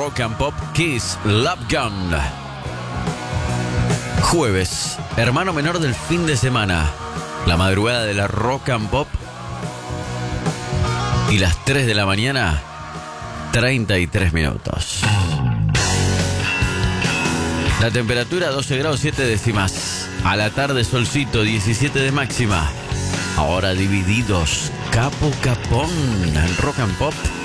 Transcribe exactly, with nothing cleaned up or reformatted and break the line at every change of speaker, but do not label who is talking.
Rock and Pop, Kiss Love Gun. Jueves, hermano menor del fin de semana. La madrugada de la Rock and Pop. Y las tres de la mañana, treinta y tres minutos. La temperatura doce grados siete décimas. A la tarde solcito diecisiete de máxima. Ahora divididos, capo capón en Rock and Pop.